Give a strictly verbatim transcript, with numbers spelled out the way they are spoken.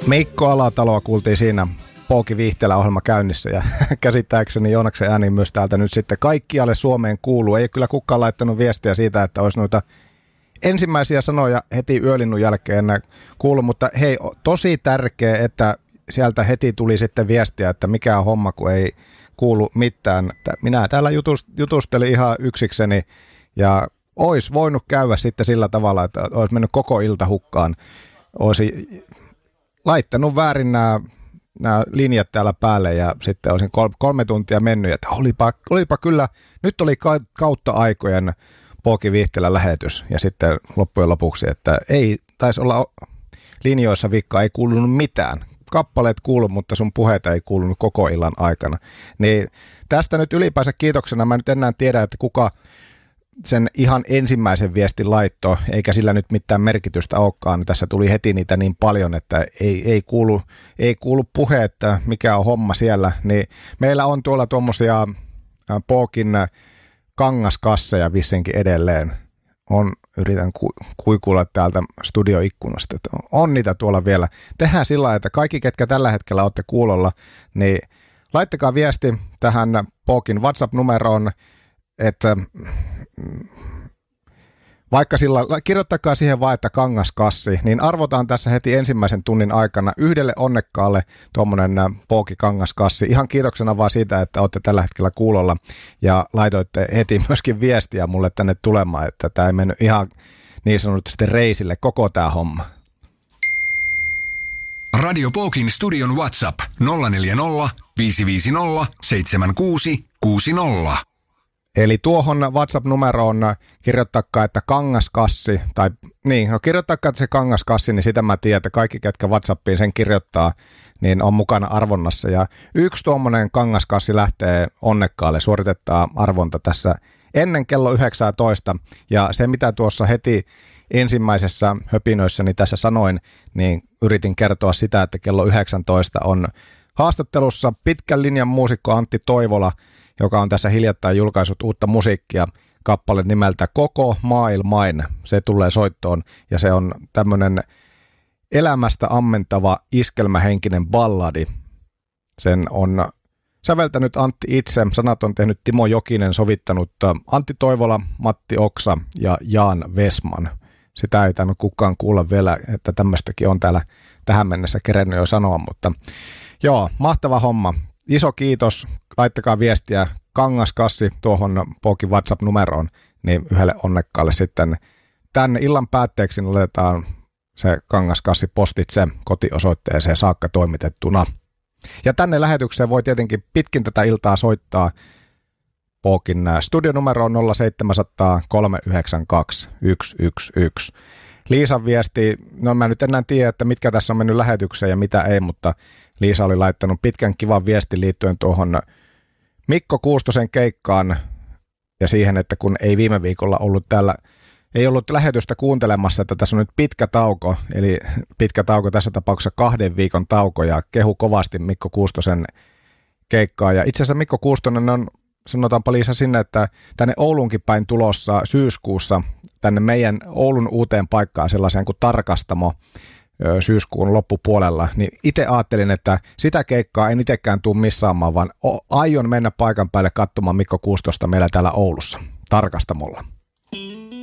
Mikko Alataloa kuultiin siinä Pouki Viihtelä -ohjelma käynnissä ja käsittääkseni Joonaksen ääni myös täältä nyt sitten kaikkialle Suomeen kuuluu. Ei kyllä kukaan laittanut viestiä siitä, että olisi noita ensimmäisiä sanoja heti yölinnun jälkeen kuullut, mutta hei, tosi tärkeä, että sieltä heti tuli sitten viestiä, että mikä on homma, kun ei kuulu mitään. Minä täällä jutustelin ihan yksikseni ja olisi voinut käydä sitten sillä tavalla, että olisi mennyt koko ilta hukkaan. Olisi laittanut väärin nämä, nämä linjat täällä päälle ja sitten olisin kolme tuntia mennyt, että olipa, olipa kyllä, nyt oli kautta aikojen Pouki Viihtelä lähetys ja sitten loppujen lopuksi, että ei taisi olla linjoissa vikkaa, ei kuulunut mitään. Kappaleet kuulu, mutta sun puheita ei kuulunut koko illan aikana. Niin tästä nyt ylipäänsä kiitoksena, mä nyt enää tiedä, että kuka sen ihan ensimmäisen viestin laitto, eikä sillä nyt mitään merkitystä olekaan. Tässä tuli heti niitä niin paljon, että ei, ei, kuulu, ei kuulu puhe, että mikä on homma siellä. Niin meillä on tuolla tuommoisia Poukin kangaskasseja vissinkin edelleen. On, yritän ku, kuikuilla täältä studioikkunasta. On niitä tuolla vielä. Tehdään sillä lailla, että kaikki, ketkä tällä hetkellä olette kuulolla, niin laittakaa viesti tähän Poukin WhatsApp-numeroon, että vaikka sillä, kirjoittakaa siihen vaan, että kangaskassi, niin arvotaan tässä heti ensimmäisen tunnin aikana yhdelle onnekkaalle tuommoinen Pouki kangaskassi. Ihan kiitoksena vaan siitä, että olette tällä hetkellä kuulolla ja laitoitte heti myöskin viestiä mulle tänne tulemaan, että tämä ei mennyt ihan niin sanotusti reisille koko tämä homma. Radio Poukin studion WhatsApp nolla neljä nolla viisi viisi nolla seitsemän kuusi kuusi nolla. Eli tuohon WhatsApp-numeroon kirjoittakaa, että kangaskassi, tai niin, no kirjoittakaa, että se kangaskassi, niin sitä mä tiedän, että kaikki, ketkä WhatsAppiin sen kirjoittaa, niin on mukana arvonnassa. Ja yksi tuommoinen kangaskassi lähtee onnekkaalle, suoritetaan arvonta tässä ennen kello yhdeksäntoista. Ja se, mitä tuossa heti ensimmäisessä höpinöissäni tässä sanoin, niin yritin kertoa sitä, että kello yhdeksäntoista on haastattelussa pitkän linjan muusikko Antti Toivola, joka on tässä hiljattain julkaissut uutta musiikkia, kappale nimeltä Koko maailmain. Se tulee soittoon ja se on tämmöinen elämästä ammentava iskelmähenkinen balladi. Sen on säveltänyt Antti itse, sanat on tehnyt Timo Jokinen, sovittanut Antti Toivola, Matti Oksa ja Jaan Vesman. Sitä ei tainnut kukaan kuulla vielä, että tämmöistäkin on täällä tähän mennessä kerennyt jo sanoa, mutta joo, mahtava homma. Iso kiitos, laittakaa viestiä kangaskassi tuohon Poukin WhatsApp-numeroon, niin yhdelle onnekkaalle sitten tänne illan päätteeksi otetaan se kangaskassi postitse kotiosoitteeseen saakka toimitettuna. Ja tänne lähetykseen voi tietenkin pitkin tätä iltaa soittaa Poukin studionumero nolla seitsemän nolla nolla kolme yhdeksän kaksi yksi yksi yksi. Liisan viesti, no mä nyt enää tiedä, että mitkä tässä on mennyt lähetykseen ja mitä ei, mutta Liisa oli laittanut pitkän kivan viestin liittyen tuohon Mikko Kuustosen keikkaan ja siihen, että kun ei viime viikolla ollut täällä, ei ollut lähetystä kuuntelemassa, että tässä on nyt pitkä tauko, eli pitkä tauko tässä tapauksessa kahden viikon tauko ja kehu kovasti Mikko Kuustosen keikkaa. Ja itse asiassa Mikko Kuustonen on, sanotaanpa Liisa sinne, että tänne Oulunkin päin tulossa syyskuussa tänne meidän Oulun uuteen paikkaan sellaiseen kuin Tarkastamo syyskuun loppupuolella, niin itse ajattelin, että sitä keikkaa en itsekään tule missaamaan, vaan aion mennä paikan päälle katsomaan Mikko Kuustosta meillä täällä Oulussa, Tarkastamolla.